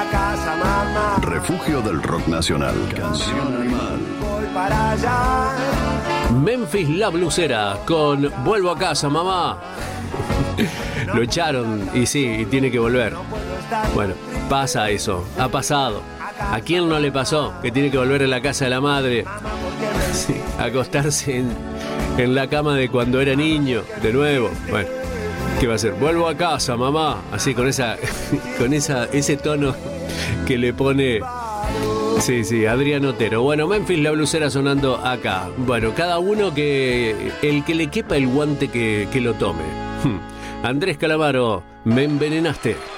a casa, mamá. Refugio del rock nacional. Canción Animal. Voy para allá. Memphis La Blusera con Vuelvo a casa, mamá. Lo echaron y sí, tiene que volver. Bueno, pasa eso, ha pasado. ¿A quién no le pasó que tiene que volver a la casa de la madre? Sí, acostarse en la cama de cuando era niño, de nuevo. Bueno, ¿qué va a hacer? Vuelvo a casa, mamá. Así con ese tono que le pone. Sí, Adrián Otero. Bueno, Memphis La Blusera sonando acá. Bueno, cada uno el que le quepa el guante que lo tome. Andrés Calamaro, me envenenaste.